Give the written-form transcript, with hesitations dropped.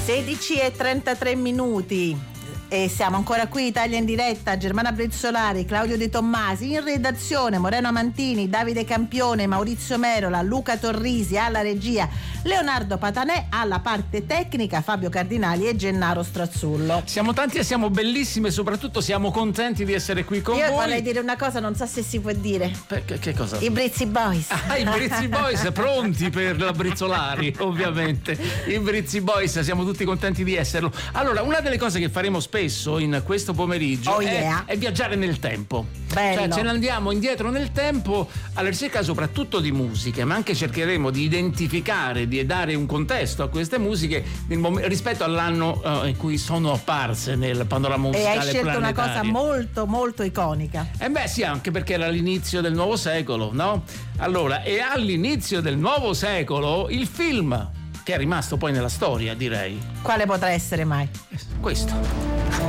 16:33. E siamo ancora qui, Italia in diretta. Germana Brizzolari, Claudio De Tommasi, in redazione Moreno Amantini, Davide Campione, Maurizio Merola, Luca Torrisi alla regia, Leonardo Patanè alla parte tecnica, Fabio Cardinali e Gennaro Strazzullo. Siamo tanti e siamo bellissimi e soprattutto siamo contenti di essere qui con voi. Io vorrei dire una cosa, non so se si può dire. Che cosa? I Brizzi Boys. I Brizzi Boys pronti per la Brizzolari, ovviamente. I Brizzi Boys, siamo tutti contenti di esserlo. Allora, una delle cose che faremo spesso in questo pomeriggio è viaggiare nel tempo. Bello. Cioè ce ne andiamo indietro nel tempo alla ricerca soprattutto di musiche, ma anche cercheremo di identificare, di dare un contesto a queste musiche rispetto all'anno in cui sono apparse nel panorama musicale planetario. E hai scelto planetario. una cosa molto molto iconica. Beh sì, anche perché era l'inizio del nuovo secolo, no? Allora, e all'inizio del nuovo secolo il film che è rimasto poi nella storia, direi. Quale potrà essere mai? Questo.